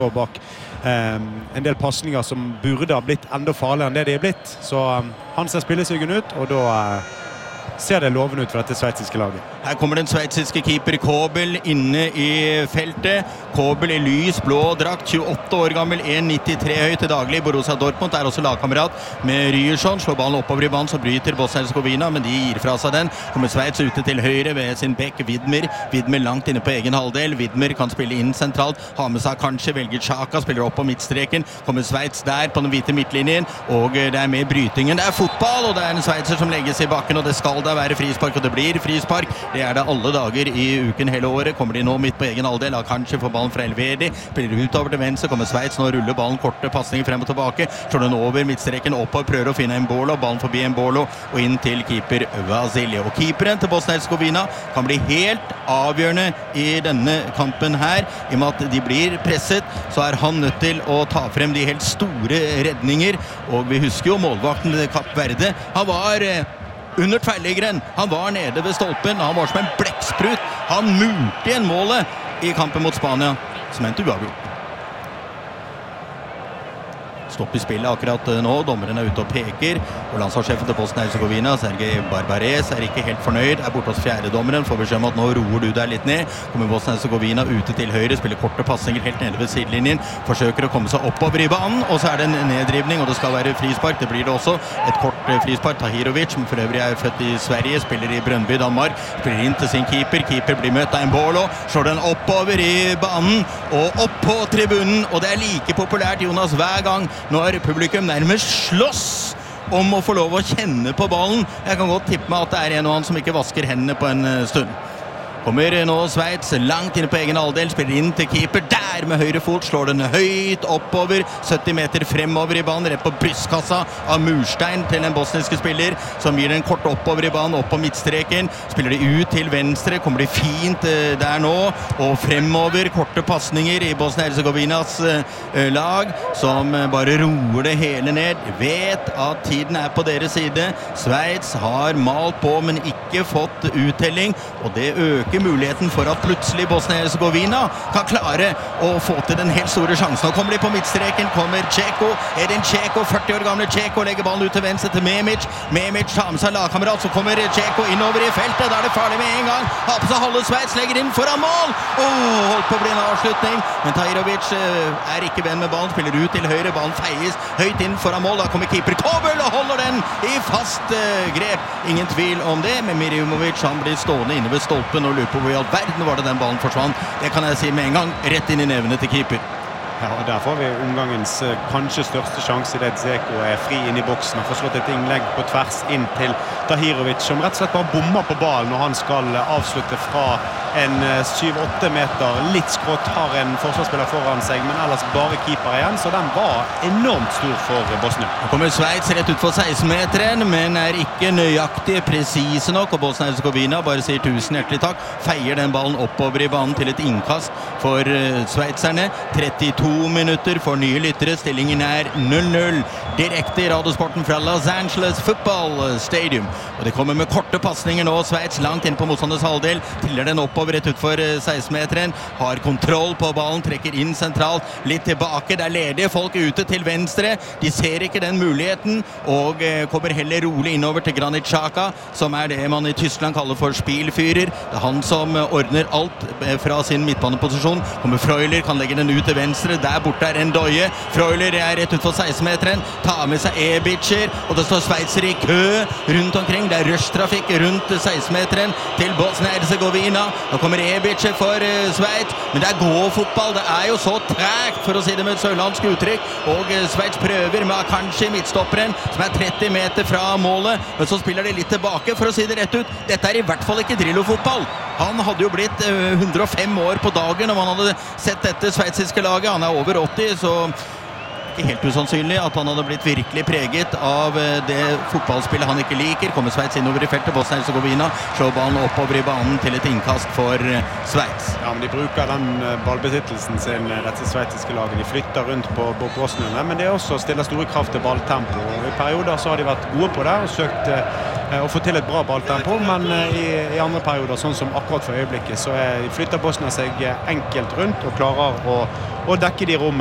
og bak en del passninger som burde ha blitt enda farligere enn det de er blitt. Så han ser spillesuggen ut, og da ser det lovende ut for dette sveitsiske laget. Her kommer den sveitsiske keeper Kobel inne i feltet. Kobel i lys, blå drakt, 28 år gammel, 1,93 høy til daglig. Borussia Dortmund er også lagkamerat med Ryerson. Slår ballen oppover i banen, så bryter Bosnia-Hercegovina, men de gir fra seg den. Kommer Sveits ute til høyre ved sin bekk Widmer. Widmer langt inne på egen halvdel. Widmer kan spille inn sentralt. Har med seg kanskje, velger Xhaka, spiller opp på midtstreken. Kommer Sveits der på den hvite midtlinjen, og det er med brytingen. Det er fotball, og det er en sveitser som legges i bakken, og det skal da være frispark, og det blir frispark. Det er det alle dager i uken hele året. Kommer de nå midt på egen halvdel, har kanskje får ballen fra Elvedi, spiller utover til venstre, kommer Sveits nå, ruller ballen, korte passninger frem og tilbake, slår den over midtstreken, opp og prøver å finne Embolo, ballen forbi Embolo, og inn til keeper Vasilje. Og keeperen til Bosnia-Hercegovina kan bli helt avgjørende i denne kampen her, i og med at de blir presset, så er han nødt til å ta frem de helt store redninger, og vi husker jo målvakten til Kapp Verde. Han var under tverrliggeren, han var nede ved stolpen, han var som en blekksprut, han murte igjen målet i kampen mot Spania, som endte uavgjort. Stopp i spillet akkurat nå, dommeren er ute og peker, og landslagssjefen til Bosnia-Hercegovina, Sergej Barbares, er ikke helt fornøyd, er borte hos fjerdedommeren, får beskjed om at nå roer du deg litt ned, kommer Bosnia-Hercegovina ute til høyre, spiller korte passinger helt nede ved sidelinjen, forsøker å komme seg oppover i banen, og så er det en neddrivning, og det skal være frispark, det blir det også, et kort frispark, Tahirovic, som for øvrig er født i Sverige, spiller i Brøndby, Danmark, spiller inn til sin keeper blir møtt av Embolo, slår den oppover i banen, og opp på tribunen, og det er like populært, Jonas, hver gang når publikum nærmest slåss om å få lov å kjenne på ballen. Jeg kan godt tippe meg at det er en og annen som ikke vasker hendene på en stund. Kommer nå Sveits langt inne på egen halvdel, spiller inn til keeper, der med høyre fot, slår den høyt oppover, 70 meter fremover i banen, rett på brystkassa av murstein til en bosniske spiller, som gir den kort oppover i banen, opp på midtstreken, spiller de ut til venstre, kommer de fint der nå, og fremover, korte passninger i Bosnia-Hercegovinas lag, som bare roer det hele ned, vet at tiden er på deres side, Sveits har malt på, men ikke fått uttelling, og det øker muligheten for at plutselig Bosnia-Hercegovina kan klare å få til den helt store sjansen. Nå kommer de på midtstreken, kommer Čeko, Edin Čeko, 40 år gamle Čeko, legger ballen ut til venstre til Memic, Memic tar med seg lagkamerat, så kommer Čeko innover i feltet, da er det farlig med en gang, har på seg halve Sveits, legger inn foran mål, holdt på å bli en avslutning, men Tahirovic er ikke venn med ballen, spiller ut til høyre, ballen feies høyt inn foran mål, da kommer keeper Kobel og holder den i fast grep, ingen tvil om det, men Mirimovic han blir stående inne ved stolpen og lurer på hvor i all verden var det den ballen forsvant. Det kan jeg si med en gang, rett inn i nevene til keeper. Ja, og der får vi omgangens kanskje største sjanse i det Dzeko er fri inn i boksen og får slått et innlegg på tvers inn til Tahirovic, som rett og slett bare bommer på ballen når han skal avslutte fra en 7-8 meter, litt skrått, har en forsvarsspiller foran seg, men ellers bare keeper igjen, så den var enormt stor for Bosnia. Nå kommer Sveits rett ut for 16-meteren, men er ikke nøyaktig presise nok, og Bosnia-Hercegovina bare sier 1000 hjertelig takk, feier den ballen oppover i banen til et innkast for sveitserne. 32 minutter for nye lyttere, stillingen er 0-0, direkte i radiosporten fra Los Angeles Football Stadium, og det kommer med korte passninger nå, Sveits langt inn på motstanders halvdel, triller den oppover rett utfor 16-meteren, har kontroll på ballen, trekker inn sentralt, litt tilbake, det er ledige folk ute til venstre, de ser ikke den muligheten, og kommer heller rolig innover til Granit Xhaka, som er det man i Tyskland kaller for spilfyrer, det er han som ordner alt fra sin midtbaneposisjon, kommer Freuler, kan legge den ut til venstre, der borte er en døye, Freuler er rett ut for 16-meteren, tar med seg Ebitcher, og det står sveitser i kø rundt omkring, det er rushtrafikk rundt 16-meteren til Bosnia-Hercegovina. Nå kommer Ebitcher for Sveits, men det er gå-fotball, det er jo så trægt, for å si det med et sørlandsk uttrykk, og Sveits prøver med kanskje midtstopperen, som er 30 meter fra målet, men så spiller de litt tilbake, for å si det rett ut. Dette er i hvert fall ikke Drillo-fotball. Han hadde jo blitt 105 år på dagen, om han hadde sett dette sveitsiske laget. Han er over 80, så ikke helt usannsynlig at han hadde blitt virkelig preget av det fotballspillet han ikke liker. Kommer Sveits innover i feltet, Bosnia-Hercegovina, slår ballen oppover i banen til et innkast for Sveits. Ja, men de bruker den ballbesittelsen sin, dette sveitsiske laget. De flytter rundt på bosnierne, men det er også stiller store krav til balltempo. Og i perioder så har de vært gode på det og søkt og få til et bra balltempo, men i andre perioder, sånn som akkurat for øyeblikket, så flytter Bosnia seg enkelt rundt og klarer å dekke de rommene